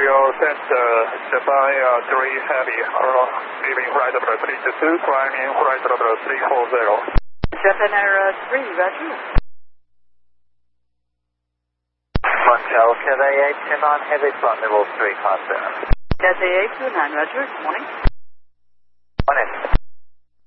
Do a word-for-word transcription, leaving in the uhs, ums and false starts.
will send uh, Japan uh, three Heavy, uh, leaving flight number three two two, climbing flight number three four zero. Japan Air uh, three, roger. Montel, Cathay eight two nine, Heavy, flight level three five zero. Cathay eight two nine, roger. Good morning.